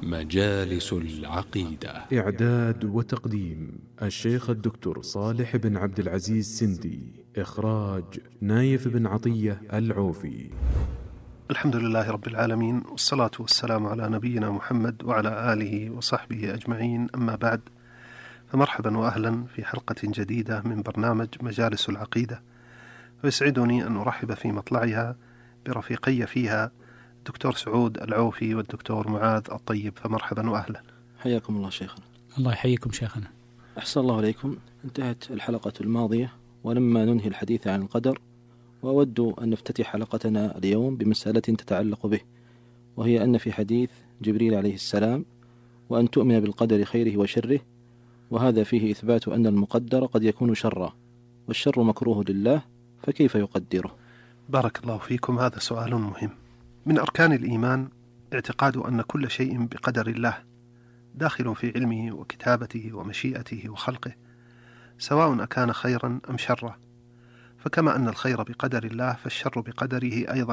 مجالس العقيدة. إعداد وتقديم الشيخ الدكتور صالح بن عبد العزيز سندي. إخراج نايف بن عطية العوفي. الحمد لله رب العالمين، والصلاة والسلام على نبينا محمد وعلى آله وصحبه أجمعين، أما بعد، فمرحبا وأهلا في حلقة جديدة من برنامج مجالس العقيدة. ويسعدني أن أرحب في مطلعها برفيقي فيها الدكتور سعود العوفي والدكتور معاذ الطيب، فمرحبا وأهلا. حياكم الله شيخنا. الله يحييكم شيخنا. أحسن الله عليكم. انتهت الحلقة الماضية ولما ننهي الحديث عن القدر، وأود أن نفتتح حلقتنا اليوم بمسألة تتعلق به، وهي أن في حديث جبريل عليه السلام وأن تؤمن بالقدر خيره وشره، وهذا فيه إثبات أن المقدر قد يكون شرا، والشر مكروه لله، فكيف يقدره؟ بارك الله فيكم. هذا سؤال مهم. من أركان الإيمان اعتقاد أن كل شيء بقدر الله، داخل في علمه وكتابته ومشيئته وخلقه، سواء أكان خيرا أم شرا. فكما أن الخير بقدر الله فالشر بقدره أيضا.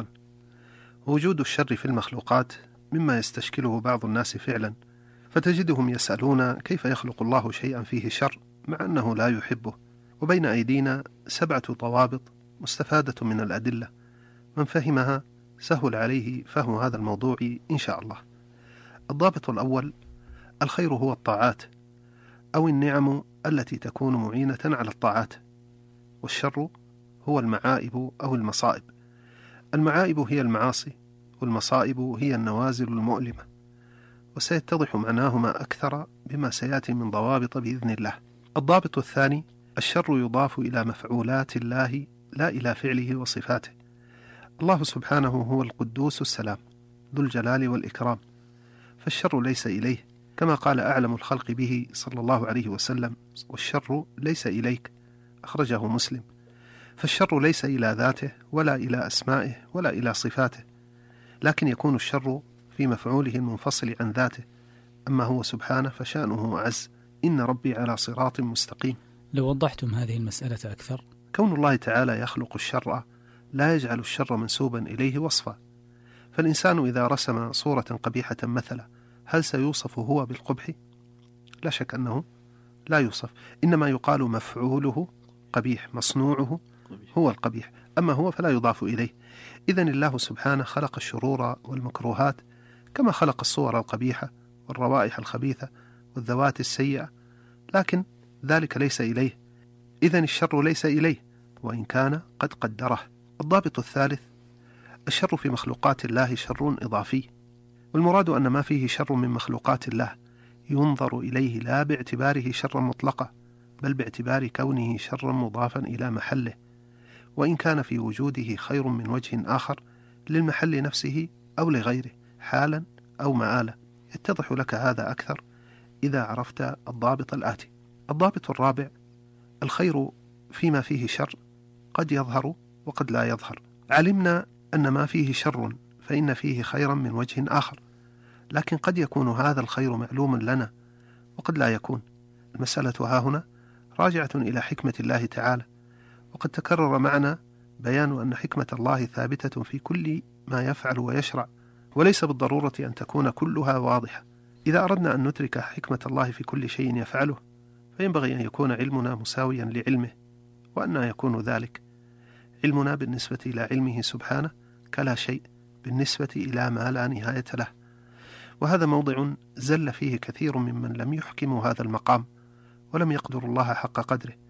وجود الشر في المخلوقات مما يستشكله بعض الناس فعلا، فتجدهم يسألون كيف يخلق الله شيئا فيه شر مع أنه لا يحبه. وبين أيدينا 7 ضوابط مستفادة من الأدلة، من فهمها سهل عليه فهم هذا الموضوع إن شاء الله. الضابط الأول: الخير هو الطاعات أو النعم التي تكون معينة على الطاعات، والشر هو المعائب أو المصائب. المعائب هي المعاصي، والمصائب هي النوازل المؤلمة، وسيتضح معناهما أكثر بما سيأتي من ضوابط بإذن الله. الضابط الثاني: الشر يضاف إلى مفعولات الله لا إلى فعله وصفاته. الله سبحانه هو القدوس السلام ذو الجلال والإكرام، فالشر ليس إليه، كما قال أعلم الخلق به صلى الله عليه وسلم: والشر ليس إليك، أخرجه مسلم. فالشر ليس إلى ذاته ولا إلى أسمائه ولا إلى صفاته، لكن يكون الشر في مفعوله المنفصل عن ذاته، أما هو سبحانه فشأنه أعز. إن ربي على صراط مستقيم. لو وضحتم هذه المسألة أكثر. كون الله تعالى يخلق الشر لا يجعل الشر منسوبا إليه وصفا، فالإنسان إذا رسم صورة قبيحة مثلا، هل سيوصف هو بالقبح؟ لا شك أنه لا يوصف، إنما يقال مفعوله قبيح، مصنوعه هو القبيح، أما هو فلا يضاف إليه. إذن الله سبحانه خلق الشرور والمكروهات كما خلق الصور القبيحة والروائح الخبيثة والذوات السيئة، لكن ذلك ليس إليه. إذن الشر ليس إليه وإن كان قد قدره. الضابط الثالث: الشر في مخلوقات الله شر إضافي، والمراد أن ما فيه شر من مخلوقات الله ينظر إليه لا باعتباره شرا مطلقا، بل باعتبار كونه شرا مضافا إلى محله، وإن كان في وجوده خير من وجه آخر للمحل نفسه أو لغيره، حالا أو مآلا. يتضح لك هذا أكثر إذا عرفت الضابط الآتي. الضابط الرابع: الخير فيما فيه شر قد يظهر وقد لا يظهر. علمنا أن ما فيه شر فإن فيه خيرا من وجه آخر، لكن قد يكون هذا الخير معلوما لنا وقد لا يكون. المسألة ها هنا راجعة إلى حكمة الله تعالى، وقد تكرر معنا بيان أن حكمة الله ثابتة في كل ما يفعل ويشرع، وليس بالضرورة أن تكون كلها واضحة. إذا أردنا أن ندرك حكمة الله في كل شيء يفعله، فينبغي أن يكون علمنا مساويا لعلمه. وأن يكون ذلك؟ علمنا بالنسبة إلى علمه سبحانه كلا شيء بالنسبة إلى ما لا نهاية له، وهذا موضع زل فيه كثير ممن لم يحكموا هذا المقام ولم يقدروا الله حق قدره.